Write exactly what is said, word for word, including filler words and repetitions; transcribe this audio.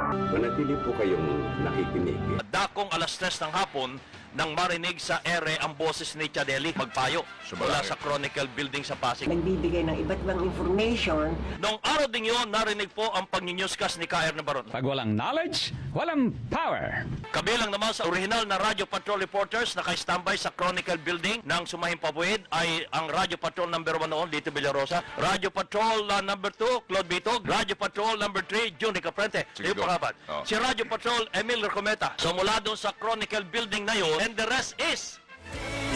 Manatili po kayong nakikinig. Dakong alas tres ng hapon nang marinig sa ere ang boses ni Chadeli magpayo mula sa Chronicle Building sa Pasig. Nagbibigay ng iba't ibang information. Noong araw din yun, narinig po ang pag-newscast ni K R Nabaron. Pag walang knowledge, walang power. Kabilang naman sa original na Radio Patrol reporters na naka-standby sa Chronicle Building ng Sumahing Pabuid ay ang Radio Patrol number one noon, Lito Villarosa, Radio Patrol uh, number two, Claude Bitog, Radio Patrol number three, Juni Caprente. Sige, Yung go. pangapat. Oh. Si Radio Patrol, Emil Recometa. So mula doon sa Chronicle Building na yun, and the rest is